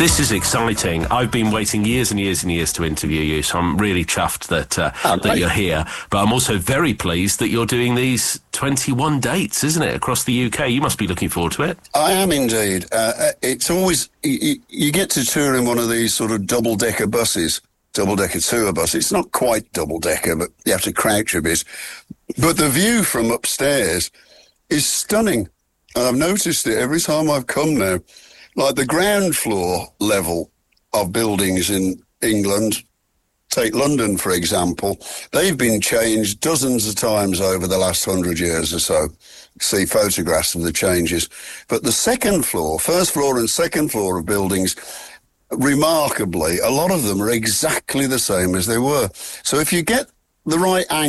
This is exciting. I've been waiting years and years and years to interview you, so I'm really chuffed that you're here. But I'm also very pleased that you're doing these 21 dates, isn't it, across the UK? You must be looking forward to it. I am indeed. It's always, you get to tour in one of these sort of double-decker buses, double-decker tour bus. It's not quite double-decker, but you have to crouch a bit. But the view from upstairs is stunning. And I've noticed it every time I've come now. Like the ground floor level of buildings in England, take London, for example, they've been changed dozens of times over the last 100 years or so. See photographs of the changes. But the second floor, first floor and second floor of buildings, remarkably, a lot of them are exactly the same as they were. So if you get the right angle,